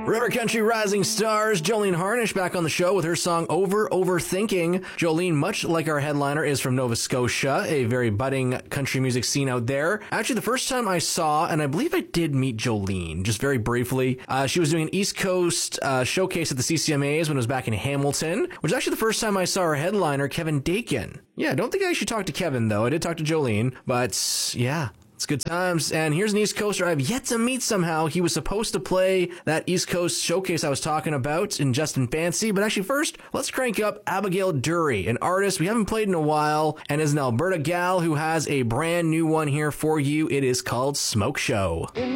River Country Rising Stars, Jolene Harnish back on the show with her song Overthinking. Jolene, much like our headliner, is from Nova Scotia, a very budding country music scene out there. Actually, the first time I saw, and I believe I did meet Jolene, just very briefly, she was doing an East Coast showcase at the CCMAs when it was back in Hamilton, which is actually the first time I saw her headliner, Kevin Dakin. Yeah, I don't think I actually talked to Kevin, though. I did talk to Jolene, but yeah. It's good times. And here's an East Coaster I've yet to meet somehow. He was supposed to play that East Coast showcase I was talking about in Justin Fancy. But actually first, let's crank up Abigail Dury, an artist we haven't played in a while and is an Alberta gal who has a brand new one here for you. It is called Smoke Show.